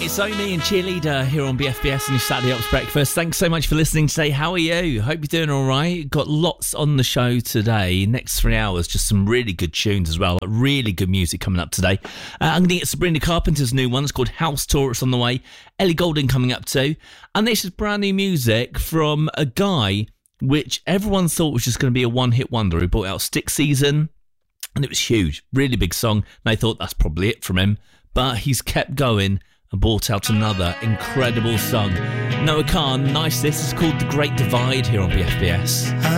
It's Omi and Cheerleader here on BFBS and your Saturday Ops Breakfast. Thanks so much for listening today. How are you? Hope you're doing all right. Got lots on the show today. Next 3 hours, just some really good tunes as well. Really good music coming up today. I'm going to get Sabrina Carpenter's new one. It's called House Tour. It's on the way. Ellie Goulding coming up too. And this is brand new music from a guy which everyone thought was just going to be a one-hit wonder. He brought out Stick Season and it was huge. Really big song. And they thought that's probably it from him. But he's kept going and brought out another incredible song. Noah Khan, nice. This is called The Great Divide here on BFBS.